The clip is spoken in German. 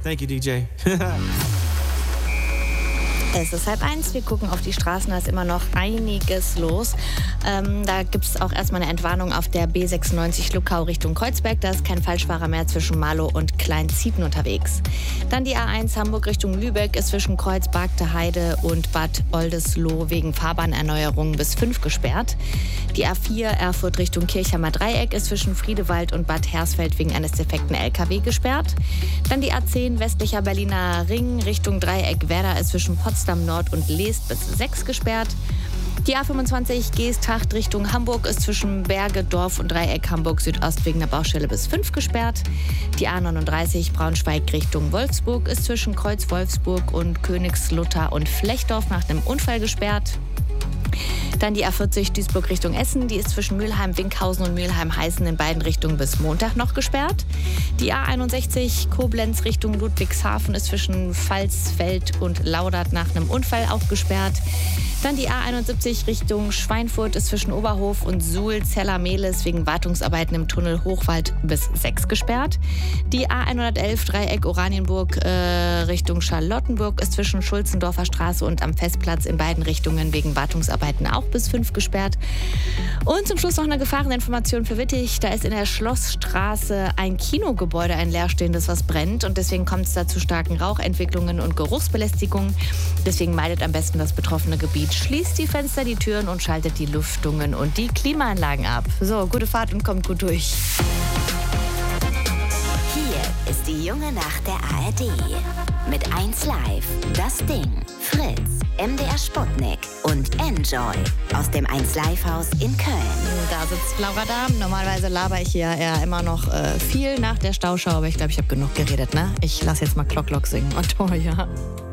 Thank you, DJ. Es ist 12:30, wir gucken auf die Straßen, da ist immer noch einiges los. Da gibt es auch erstmal eine Entwarnung auf der B96 Luckau Richtung Kreuzberg. Da ist kein Falschfahrer mehr zwischen Marlow und Kleinzieten unterwegs. Dann die A1 Hamburg Richtung Lübeck ist zwischen Kreuz-Bargte Heide und Bad Oldesloe wegen Fahrbahnerneuerung bis 5 gesperrt. Die A4 Erfurt Richtung Kirchheimer Dreieck ist zwischen Friedewald und Bad Hersfeld wegen eines defekten LKW gesperrt. Dann die A10 westlicher Berliner Ring Richtung Dreieck Werder ist zwischen Potsdam Nord und Leest bis 6 gesperrt. Die A25 Geesthacht Richtung Hamburg ist zwischen Bergedorf und Dreieck Hamburg Südost wegen der Baustelle bis 5 gesperrt. Die A39 Braunschweig Richtung Wolfsburg ist zwischen Kreuz Wolfsburg und Königslutter und Flechdorf nach einem Unfall gesperrt. Dann die A40 Duisburg Richtung Essen, die ist zwischen Mülheim-Winkhausen und Mülheim-Heißen in beiden Richtungen bis Montag noch gesperrt. Die A61 Koblenz Richtung Ludwigshafen ist zwischen Pfalzfeld und Laudert nach einem Unfall auch gesperrt. Dann die A71 Richtung Schweinfurt ist zwischen Oberhof und Suhl-Zeller-Mehlis wegen Wartungsarbeiten im Tunnel Hochwald bis 6 gesperrt. Die A111 Dreieck Oranienburg Richtung Charlottenburg ist zwischen Schulzendorfer Straße und am Festplatz in beiden Richtungen wegen Wartungsarbeiten auch bis 5 gesperrt. Und zum Schluss noch eine Gefahreninformation für Wittig. Da ist in der Schlossstraße ein Kinogebäude, ein leerstehendes, was brennt. Und deswegen kommt es da zu starken Rauchentwicklungen und Geruchsbelästigungen. Deswegen meidet am besten das betroffene Gebiet. Schließt die Fenster, die Türen und schaltet die Lüftungen und die Klimaanlagen ab. So, gute Fahrt und kommt gut durch. Hier ist die junge Nacht der ARD. Mit 1Live, Das Ding, Fritz, MDR Sputnik und Enjoy aus dem 1Live-Haus in Köln. Da sitzt Laura Dahm. Normalerweise laber ich hier ja immer noch viel nach der Stauschau, aber ich glaube, ich habe genug geredet, ne? Ich lasse jetzt mal Klock Klock singen. Und oh ja.